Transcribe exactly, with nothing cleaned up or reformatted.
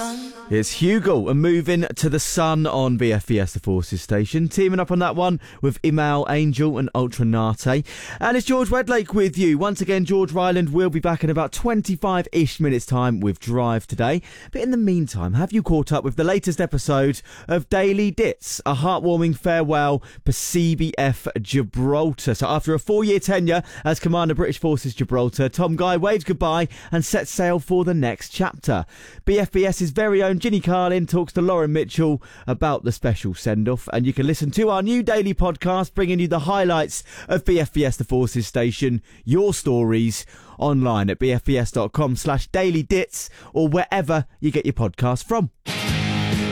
sun. It's Hugo and moving to the sun on B F B S The Forces station. Teaming up on that one with Imal Angel and Ultra Nate. And it's George Wedlake with you. Once again, George Ryland will be back in about twenty-five-ish minutes time with Drive today. But in the meantime, have you caught up with the latest episode of Daily Dits? A heartwarming farewell for C B F Gibraltar. So after a four-year tenure as Commander British Forces Gibraltar, Tom Guy waves goodbye and sets sail for the next chapter. BFBS's very own Ginny Carlin talks to Lauren Mitchell about the special send-off, and you can listen to our new daily podcast bringing you the highlights of B F B S The Forces station, your stories, online at bfbs.com slash daily dits or wherever you get your podcast from.